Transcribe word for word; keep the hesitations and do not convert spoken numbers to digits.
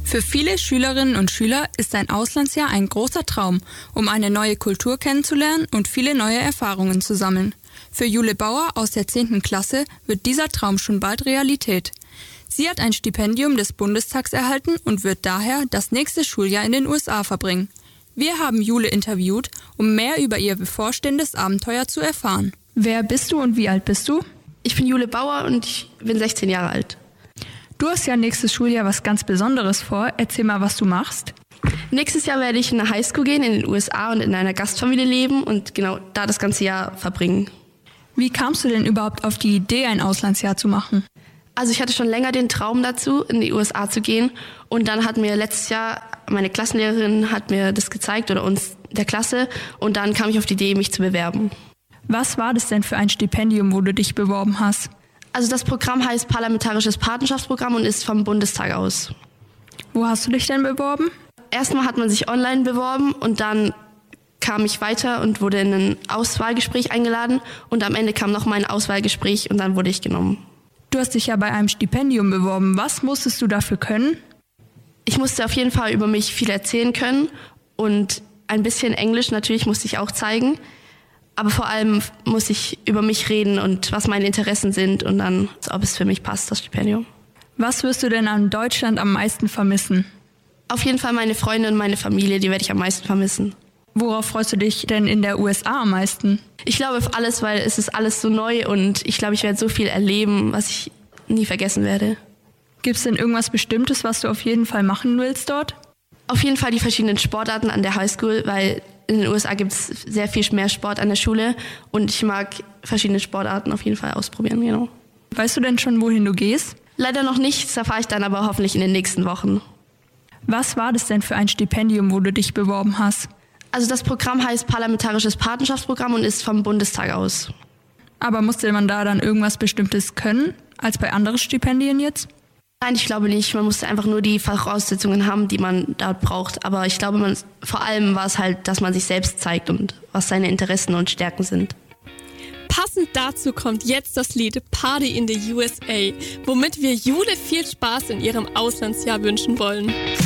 Für viele Schülerinnen und Schüler ist ein Auslandsjahr ein großer Traum, um eine neue Kultur kennenzulernen und viele neue Erfahrungen zu sammeln. Für Jule Bauer aus der zehnten Klasse wird dieser Traum schon bald Realität. Sie hat ein Stipendium des Bundestags erhalten und wird daher das nächste Schuljahr in den U S A verbringen. Wir haben Jule interviewt, um mehr über ihr bevorstehendes Abenteuer zu erfahren. Wer bist du und wie alt bist du? Ich bin Jule Bauer und ich bin sechzehn Jahre alt. Du hast ja nächstes Schuljahr was ganz Besonderes vor. Erzähl mal, was du machst. Nächstes Jahr werde ich in eine Highschool gehen in den U S A und in einer Gastfamilie leben und genau da das ganze Jahr verbringen. Wie kamst du denn überhaupt auf die Idee, ein Auslandsjahr zu machen? Also ich hatte schon länger den Traum dazu, in die U S A zu gehen. Und dann hat mir letztes Jahr meine Klassenlehrerin hat mir das gezeigt oder uns der Klasse. Und dann kam ich auf die Idee, mich zu bewerben. Was war das denn für ein Stipendium, wo du dich beworben hast? Also das Programm heißt Parlamentarisches Patenschaftsprogramm und ist vom Bundestag aus. Wo hast du dich denn beworben? Erstmal hat man sich online beworben und dann kam ich weiter und wurde in ein Auswahlgespräch eingeladen. Und am Ende kam noch mal ein Auswahlgespräch und dann wurde ich genommen. Du hast dich ja bei einem Stipendium beworben. Was musstest du dafür können? Ich musste auf jeden Fall über mich viel erzählen können und ein bisschen Englisch natürlich musste ich auch zeigen. Aber vor allem muss ich über mich reden und was meine Interessen sind und dann, ob es für mich passt, das Stipendium. Was wirst du denn an Deutschland am meisten vermissen? Auf jeden Fall meine Freunde und meine Familie, die werde ich am meisten vermissen. Worauf freust du dich denn in der U S A am meisten? Ich glaube auf alles, weil es ist alles so neu und ich glaube, ich werde so viel erleben, was ich nie vergessen werde. Gibt es denn irgendwas Bestimmtes, was du auf jeden Fall machen willst dort? Auf jeden Fall die verschiedenen Sportarten an der Highschool, weil in den U S A gibt es sehr viel mehr Sport an der Schule und ich mag verschiedene Sportarten auf jeden Fall ausprobieren, genau. Weißt du denn schon, wohin du gehst? Leider noch nicht, das erfahre ich dann aber hoffentlich in den nächsten Wochen. Was war das denn für ein Stipendium, wo du dich beworben hast? Also das Programm heißt Parlamentarisches Patenschaftsprogramm und ist vom Bundestag aus. Aber musste man da dann irgendwas Bestimmtes können, als bei anderen Stipendien jetzt? Nein, ich glaube nicht. Man musste einfach nur die Voraussetzungen haben, die man dort braucht. Aber ich glaube, man, vor allem war es halt, dass man sich selbst zeigt und was seine Interessen und Stärken sind. Passend dazu kommt jetzt das Lied Party in the U S A, womit wir Jule viel Spaß in ihrem Auslandsjahr wünschen wollen.